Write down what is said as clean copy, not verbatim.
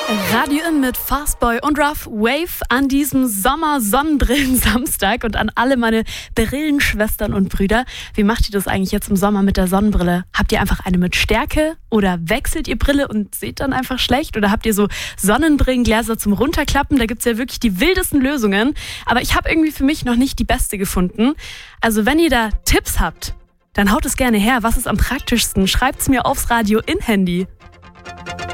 Radio In mit Fastboy und Rough Wave an diesem Sommer-Sonnenbrillen-Samstag und an alle meine Brillenschwestern und Brüder. Wie macht ihr das eigentlich jetzt im Sommer mit der Sonnenbrille? Habt ihr einfach eine mit Stärke oder wechselt ihr Brille und seht dann einfach schlecht? Oder habt ihr so Sonnenbrillengläser zum Runterklappen? Da gibt's ja wirklich die wildesten Lösungen. Aber ich habe irgendwie für mich noch nicht die beste gefunden. Also wenn ihr da Tipps habt, dann haut es gerne her. Was ist am praktischsten? Schreibt's mir aufs Radio In Handy.